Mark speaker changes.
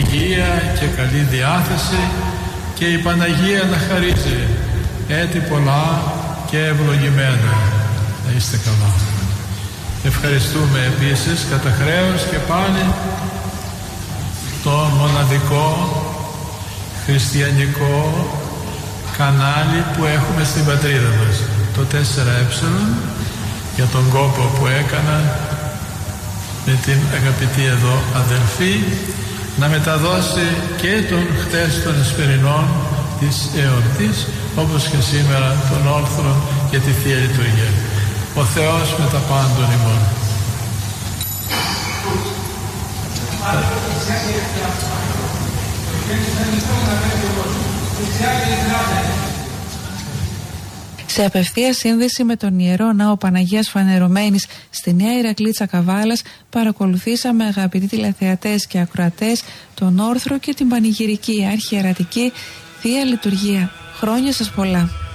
Speaker 1: υγεία και καλή διάθεση και η Παναγία να χαρίζει έτη πολλά και ευλογημένα. Να είστε καλά. Ευχαριστούμε επίσης κατά χρέος και πάλι το μοναδικό χριστιανικό κανάλι που έχουμε στην πατρίδα μας, το 4Ε, για τον κόπο που έκανα με την αγαπητή εδώ αδελφή να μεταδώσει και τον χτες των εσπερινών της εορτής, όπως και σήμερα τον όρθρο για τη Θεία Λειτουργία. Ο Θεός με τα πάντων ημών.
Speaker 2: Σε απευθεία σύνδεση με τον Ιερό Ναό Παναγίας Φανερωμένης στη Νέα Ηρακλήτσα Καβάλας παρακολουθήσαμε, αγαπητοί τηλεθεατές και ακροατές, τον όρθρο και την πανηγυρική αρχιερατική Θεία Λειτουργία. Χρόνια σας πολλά.